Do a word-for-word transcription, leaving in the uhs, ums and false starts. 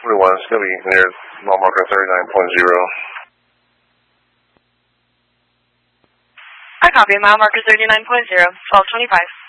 forty-one, it's going to be near mile marker thirty-nine point zero. I copy, mile marker thirty-nine point zero, twelve twenty-five.